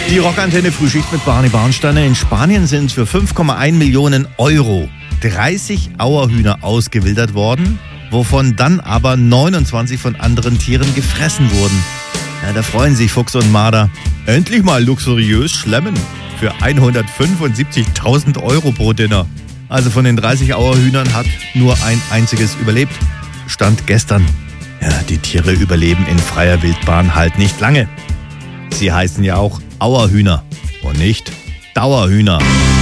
Die Rockantenne Frühschicht mit Barney Barnsteiner. In Spanien sind für 5,1 Millionen Euro 30 Auerhühner ausgewildert worden, wovon dann aber 29 von anderen Tieren gefressen wurden. Ja, da freuen sich Fuchs und Marder. Endlich mal luxuriös schlemmen für 175.000 Euro pro Dinner. Also von den 30 Auerhühnern hat nur ein einziges überlebt. Stand gestern. Ja, die Tiere überleben in freier Wildbahn halt nicht lange. Sie heißen ja auch Auerhühner und nicht Dauerhühner.